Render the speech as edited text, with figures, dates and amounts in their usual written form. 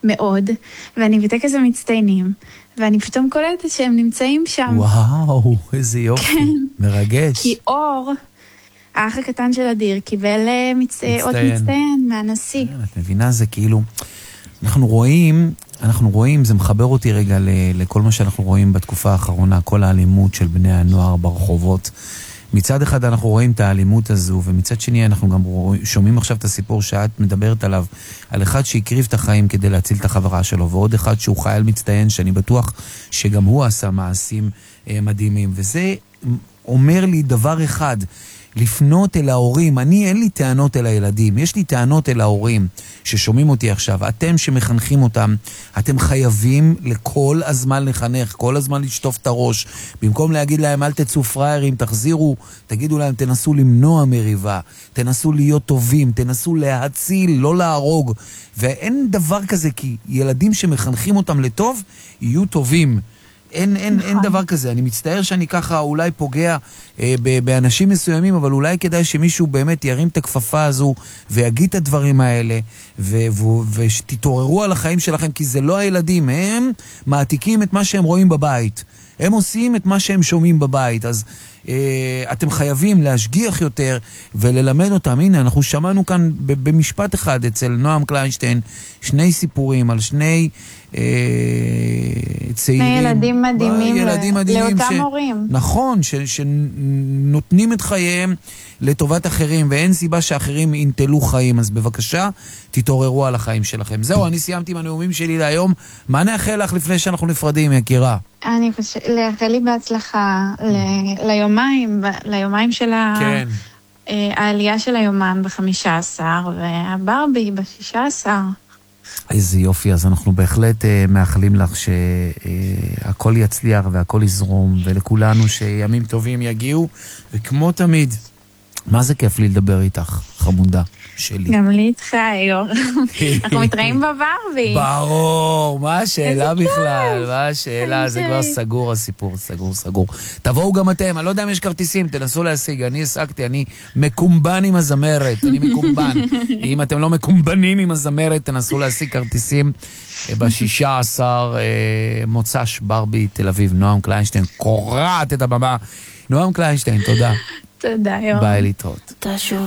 מאוד, ואני בטקס המצטיינים, ואני פתאום קולטת שהם נמצאים שם. וואו, איזה יופי, כן. מרגש. כי אור, האח הקטן של אדיר, קיבל אות מצטיין מהנשיא. את מבינה, זה כאילו, אנחנו רואים, זה מחבר אותי רגע לכל מה שאנחנו רואים בתקופה האחרונה, כל האלימות של בני הנוער ברחובות. מצד אחד אנחנו רואים את האלימות הזו, ומצד שני אנחנו גם שומעים עכשיו את הסיפור שאת מדברת עליו, על אחד שהקריב את החיים כדי להציל את החברה שלו, ועוד אחד שהוא חייל מצטיין, שאני בטוח שגם הוא עשה מעשים מדהימים. וזה אומר לי דבר אחד, לפנות אל ההורים. אין לי טענות אל הילדים, יש לי טענות אל ההורים ששומעים אותי עכשיו. אתם שמחנכים אותם, אתם חייבים לכל הזמן לחנך, כל הזמן לשטוף את הראש, במקום להגיד להם אל תצאו פריירים, תחזירו, תגידו להם תנסו למנוע מריבה, תנסו להיות טובים, תנסו להציל, לא להרוג. ואין דבר כזה, כי ילדים שמחנכים אותם לטוב יהיו טובים. אין דבר כזה. אני מצטער שאני ככה אולי פוגע באנשים מסוימים, אבל אולי כדאי שמישהו באמת ירים את הכפפה הזו ויגיד את הדברים האלה, ושתתעוררו על החיים שלכם, כי זה לא הילדים, הם מעתיקים את מה שהם רואים בבית, הם עושים את מה שהם שומעים בבית. אז אתם חייבים להשגיח יותר וללמד אותם. הנה, אנחנו שמענו כאן במשפט אחד אצל נועם קליינשטיין שני סיפורים על שני צעירים, ילדים מדהימים, לאותם הורים. נכון, שנותנים את חייהם לטובת אחרים, ואין סיבה שאחרים ינטלו חיים. אז בבקשה, תתעוררו על החיים שלכם. זהו, אני סיימתי עם הנאומים שלי להיום. מה נאחל לך לפני שאנחנו נפרדים, יקירה? אני חושב, לאחל לי בהצלחה ליומיים של העלייה של היומן ב-15, והברבי ב-16. איזה יופי, אז אנחנו בהחלט מאחלים לך שהכל יצליח והכל יזרום, ולכולנו שימים טובים יגיעו, וכמו תמיד, מה זה כיף לי לדבר איתך, חמודה שלי. גם לי איתך היום. אנחנו מתראים בברבי. ברור, מה השאלה בכלל? מה השאלה? זה כבר סגור הסיפור, סגור. תבואו גם אתם, אני לא יודע אם יש כרטיסים, תנסו להשיג, אני השגתי, אני מקומבן עם הזמרת, אני מקומבן. אם אתם לא מקומבנים עם הזמרת, תנסו להשיג כרטיסים ב-16 מוצ"ש ברבי תל אביב. נועם קליינשטיין קורעת את הבמה. נועם קליינשטיין, תודה. תודה, יום. ביי, להתראות.